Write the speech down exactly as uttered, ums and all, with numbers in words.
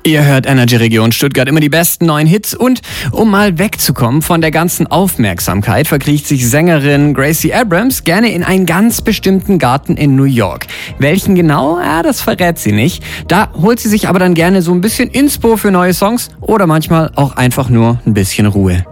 Ihr hört Energy Region Stuttgart, immer die besten neuen Hits. Und um mal wegzukommen von der ganzen Aufmerksamkeit, verkriecht sich Sängerin Gracie Abrams gerne in einen ganz bestimmten Garten in New York. Welchen genau? Ja, das verrät sie nicht. Da holt sie sich aber dann gerne so ein bisschen Inspo für neue Songs oder manchmal auch einfach nur ein bisschen Ruhe.